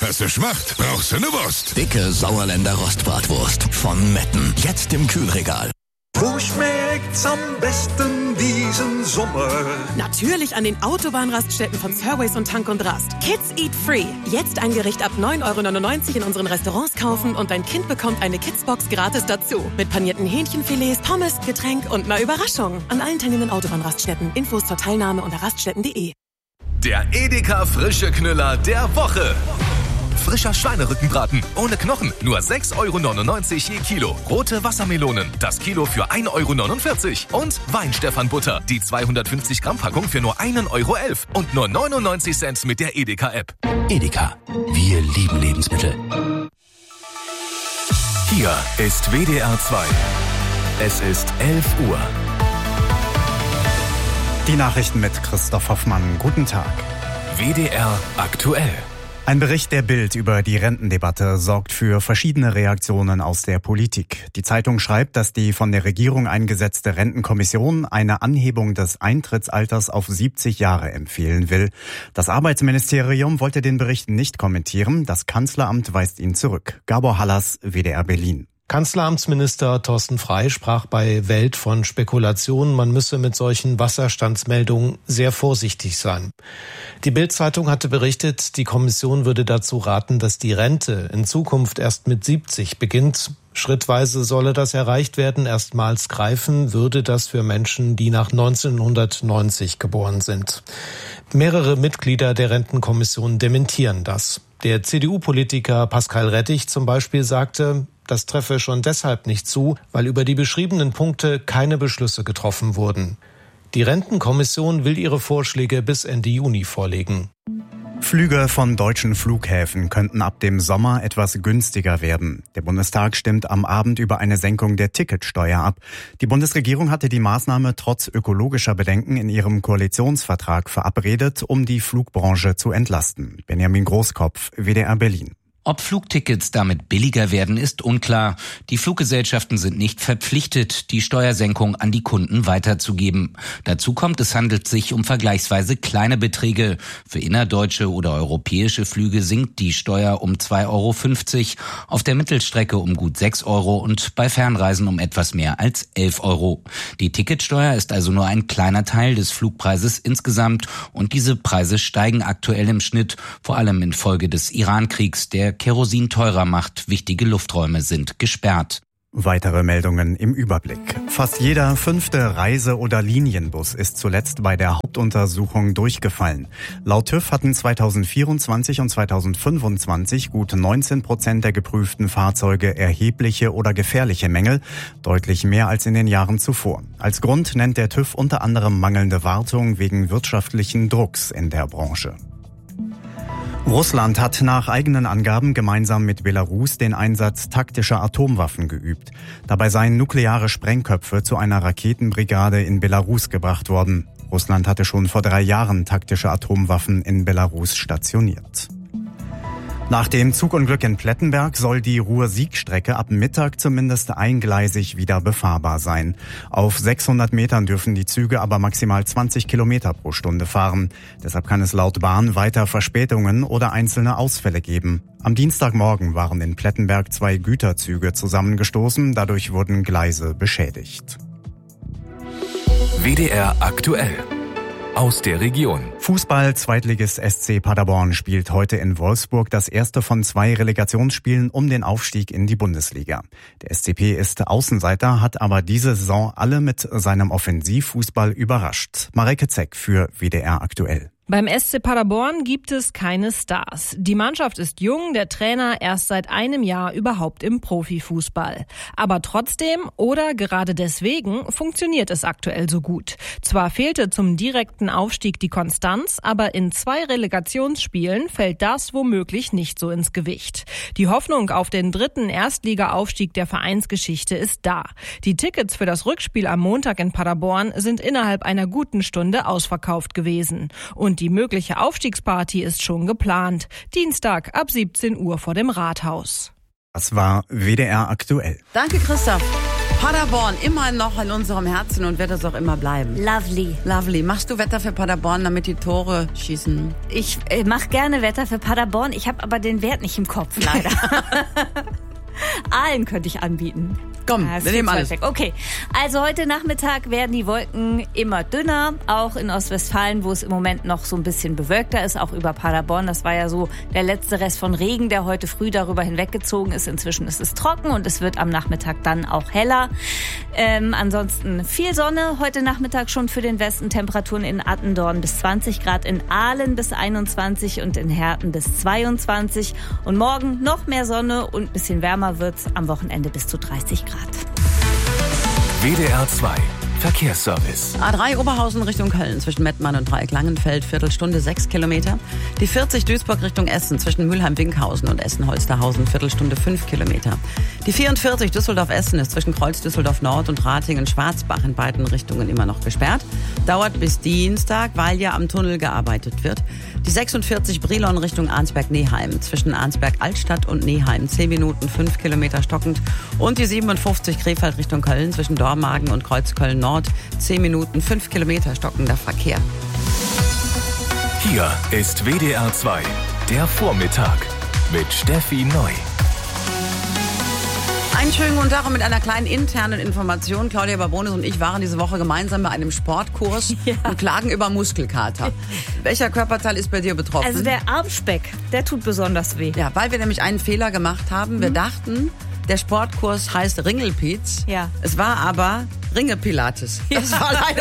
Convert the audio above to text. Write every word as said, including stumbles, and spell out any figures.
Hast du Schmacht? Brauchst du ne Wurst? Dicke Sauerländer Rostbratwurst von Metten. Jetzt im Kühlregal. Wo schmeckt's am besten diesen Sommer? Natürlich an den Autobahnraststätten von Surways und Tank und Rast. Kids Eat Free. Jetzt ein Gericht ab neun Euro neunundneunzig in unseren Restaurants kaufen und dein Kind bekommt eine Kidsbox gratis dazu. Mit panierten Hähnchenfilets, Pommes, Getränk und einer Überraschung. An allen teilnehmenden Autobahnraststätten. Infos zur Teilnahme unter raststätten punkt de. Der Edeka Frische Knüller der Woche. Frischer Schweinerückenbraten ohne Knochen. Nur sechs Euro neunundneunzig je Kilo. Rote Wassermelonen. Das Kilo für ein Euro neunundvierzig. Und Weinstefan-Butter. Die zweihundertfünfzig Gramm Packung für nur ein Euro elf. Und nur neunundneunzig Cent mit der Edeka-App. Edeka. Wir lieben Lebensmittel. Hier ist W D R zwei. Es ist elf Uhr. Die Nachrichten mit Christoph Hoffmann. Guten Tag. W D R aktuell. Ein Bericht der Bild über die Rentendebatte sorgt für verschiedene Reaktionen aus der Politik. Die Zeitung schreibt, dass die von der Regierung eingesetzte Rentenkommission eine Anhebung des Eintrittsalters auf siebzig Jahre empfehlen will. Das Arbeitsministerium wollte den Bericht nicht kommentieren. Das Kanzleramt weist ihn zurück. Gabor Hallas, W D R Berlin. Kanzleramtsminister Thorsten Frey sprach bei Welt von Spekulationen, man müsse mit solchen Wasserstandsmeldungen sehr vorsichtig sein. Die Bild-Zeitung hatte berichtet, die Kommission würde dazu raten, dass die Rente in Zukunft erst mit siebzig beginnt. Schrittweise solle das erreicht werden. Erstmals greifen würde das für Menschen, die nach neunzehnhundertneunzig geboren sind. Mehrere Mitglieder der Rentenkommission dementieren das. Der C D U-Politiker Pascal Rettich zum Beispiel sagte, das treffe schon deshalb nicht zu, weil über die beschriebenen Punkte keine Beschlüsse getroffen wurden. Die Rentenkommission will ihre Vorschläge bis Ende Juni vorlegen. Flüge von deutschen Flughäfen könnten ab dem Sommer etwas günstiger werden. Der Bundestag stimmt am Abend über eine Senkung der Ticketsteuer ab. Die Bundesregierung hatte die Maßnahme trotz ökologischer Bedenken in ihrem Koalitionsvertrag verabredet, um die Flugbranche zu entlasten. Benjamin Großkopf, W D R Berlin. Ob Flugtickets damit billiger werden, ist unklar. Die Fluggesellschaften sind nicht verpflichtet, die Steuersenkung an die Kunden weiterzugeben. Dazu kommt, es handelt sich um vergleichsweise kleine Beträge. Für innerdeutsche oder europäische Flüge sinkt die Steuer um zwei Euro fünfzig, auf der Mittelstrecke um gut sechs Euro und bei Fernreisen um etwas mehr als elf Euro. Die Ticketsteuer ist also nur ein kleiner Teil des Flugpreises insgesamt und diese Preise steigen aktuell im Schnitt, vor allem infolge des Iran-Kriegs, der Kerosin teurer macht. Wichtige Lufträume sind gesperrt. Weitere Meldungen im Überblick. Fast jeder fünfte Reise- oder Linienbus ist zuletzt bei der Hauptuntersuchung durchgefallen. Laut TÜV hatten zweitausendvierundzwanzig und zweitausendfünfundzwanzig gut neunzehn Prozent der geprüften Fahrzeuge erhebliche oder gefährliche Mängel, deutlich mehr als in den Jahren zuvor. Als Grund nennt der TÜV unter anderem mangelnde Wartung wegen wirtschaftlichen Drucks in der Branche. Russland hat nach eigenen Angaben gemeinsam mit Belarus den Einsatz taktischer Atomwaffen geübt. Dabei seien nukleare Sprengköpfe zu einer Raketenbrigade in Belarus gebracht worden. Russland hatte schon vor drei Jahren taktische Atomwaffen in Belarus stationiert. Nach dem Zugunglück in Plettenberg soll die Ruhr-Sieg-Strecke ab Mittag zumindest eingleisig wieder befahrbar sein. Auf sechshundert Metern dürfen die Züge aber maximal zwanzig Kilometer pro Stunde fahren. Deshalb kann es laut Bahn weiter Verspätungen oder einzelne Ausfälle geben. Am Dienstagmorgen waren in Plettenberg zwei Güterzüge zusammengestoßen. Dadurch wurden Gleise beschädigt. W D R aktuell. Aus der Region. Fußball-Zweitligist S C Paderborn spielt heute in Wolfsburg das erste von zwei Relegationsspielen um den Aufstieg in die Bundesliga. Der S C P ist Außenseiter, hat aber diese Saison alle mit seinem Offensivfußball überrascht. Mareike Zeck für W D R aktuell. Beim S C Paderborn gibt es keine Stars. Die Mannschaft ist jung, der Trainer erst seit einem Jahr überhaupt im Profifußball. Aber trotzdem oder gerade deswegen funktioniert es aktuell so gut. Zwar fehlte zum direkten Aufstieg die Konstanz, aber in zwei Relegationsspielen fällt das womöglich nicht so ins Gewicht. Die Hoffnung auf den dritten Erstliga-Aufstieg der Vereinsgeschichte ist da. Die Tickets für das Rückspiel am Montag in Paderborn sind innerhalb einer guten Stunde ausverkauft gewesen. Und die mögliche Aufstiegsparty ist schon geplant. Dienstag ab siebzehn Uhr vor dem Rathaus. Das war W D R aktuell. Danke, Christoph. Paderborn, immer noch in unserem Herzen und wird es auch immer bleiben. Lovely. Lovely. Machst du Wetter für Paderborn, damit die Tore schießen? Ich äh, mache gerne Wetter für Paderborn, ich habe aber den Wert nicht im Kopf, leider. Aalen könnte ich anbieten. Komm, ah, wir nehmen alles. Weg. Okay, also heute Nachmittag werden die Wolken immer dünner, auch in Ostwestfalen, wo es im Moment noch so ein bisschen bewölkter ist, auch über Paderborn. Das war ja so der letzte Rest von Regen, der heute früh darüber hinweggezogen ist. Inzwischen ist es trocken und es wird am Nachmittag dann auch heller. Ähm, ansonsten viel Sonne heute Nachmittag schon für den Westen. Temperaturen in Attendorn bis zwanzig Grad, in Aalen bis einundzwanzig und in Herten bis zweiundzwanzig. Und morgen noch mehr Sonne und ein bisschen wärmer wird's, am Wochenende bis zu dreißig Grad. W D R zwei Verkehrsservice. A drei Oberhausen Richtung Köln zwischen Mettmann und Dreieck-Langenfeld, Viertelstunde sechs Kilometer. Die vierzig Duisburg Richtung Essen zwischen Mülheim-Winkhausen und Essen-Holsterhausen, Viertelstunde fünf Kilometer. Die vierundvierzig Düsseldorf-Essen ist zwischen Kreuz-Düsseldorf-Nord und Ratingen-Schwarzbach in beiden Richtungen immer noch gesperrt. Dauert bis Dienstag, weil ja am Tunnel gearbeitet wird. Die sechsundvierzig Brilon Richtung Arnsberg-Neheim zwischen Arnsberg-Altstadt und Neheim, zehn Minuten, fünf Kilometer stockend. Und die siebenundfünfzig Krefeld Richtung Köln zwischen Dormagen und Kreuzköln-Nord, zehn Minuten, fünf Kilometer stockender Verkehr. Hier ist W D R zwei, der Vormittag mit Steffi Neu. Einen schönen guten Tag und mit einer kleinen internen Information. Claudia Barbones und ich waren diese Woche gemeinsam bei einem Sportkurs ja. und klagen über Muskelkater. Welcher Körperteil ist bei dir betroffen? Also der Armspeck, der tut besonders weh. Ja, weil wir nämlich einen Fehler gemacht haben. Mhm. Wir dachten, der Sportkurs heißt Ringelpiez. Ja. Es war aber Ringepilates. Das war leider